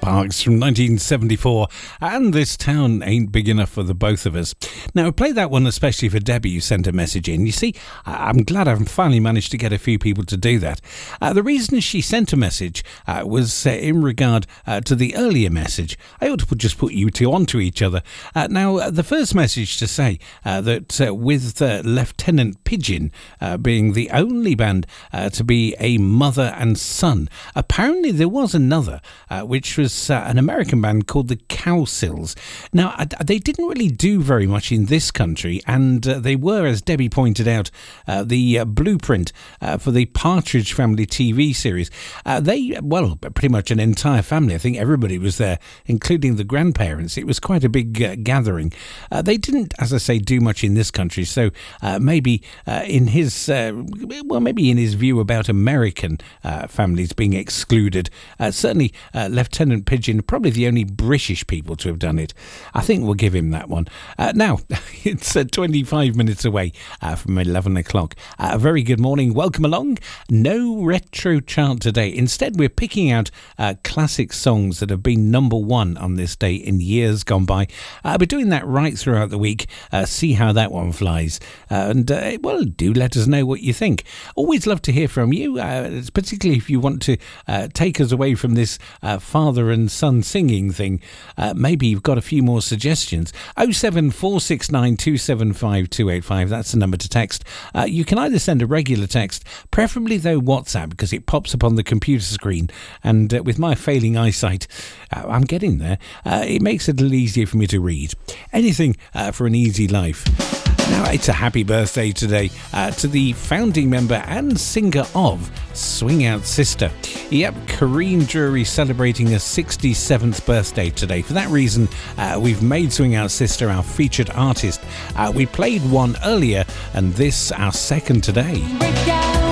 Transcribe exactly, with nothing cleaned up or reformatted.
Sparks from nineteen seventy-four, and This Town Ain't Big Enough for the Both of Us. Now, I played that one especially for Debbie, who sent a message in. You see, I'm glad I've finally managed to get a few people to do that. Uh, the reason she sent a message uh, was uh, in regard uh, to the earlier message. I ought to put, just put you two onto each other. Uh, now, uh, the first message to say uh, that uh, with uh, Lieutenant Pigeon uh, being the only band uh, to be a mother and son, apparently there was another, uh, which was uh, an American band called the Cowsills. Now, uh, they didn't really do very much in this country, and uh, they were, as Debbie pointed out, uh, the uh, blueprint uh, for the Partridge Family T V series. Uh, they, well, pretty much an entire family. I think everybody was there, including the grandparents. It was quite a big uh, gathering. Uh, they didn't, as I say, do much in this country, so uh, maybe uh, in his, uh, well, maybe in his view about American uh, families being excluded, uh, certainly uh, Lieutenant Pigeon, probably the only British people to have done it. I think we'll give him that one. Uh, now, it's uh, twenty-five minutes away uh, from eleven o'clock. Uh, a very good morning. Welcome along. No retro chart today. Instead, we're picking out uh, classic songs that have been number one on this day in years gone by. Uh, we're doing that right throughout the week. Uh, see how that one flies. Uh, and, uh, well, do let us know what you think. Always love to hear from you, uh, particularly if you want to uh, take us away from this uh, father and son singing thing. Uh, maybe you've got a few more suggestions. oh seven four six nine two seven five two eight five, that's the number to text. Uh, you can either send a regular text, preferably though WhatsApp, because it pops up on the computer screen, and uh, with my failing eyesight, uh, I'm getting there, uh, it makes it a little easier for me to read. Anything uh, for an easy life. Now, it's a happy birthday today uh, to the founding member and singer of Swing Out Sister. Yep, Corinne Drury celebrating her sixty-seventh birthday today. For that reason, uh, we've made Swing Out Sister our featured artist. Uh, we played one earlier, and this our second today.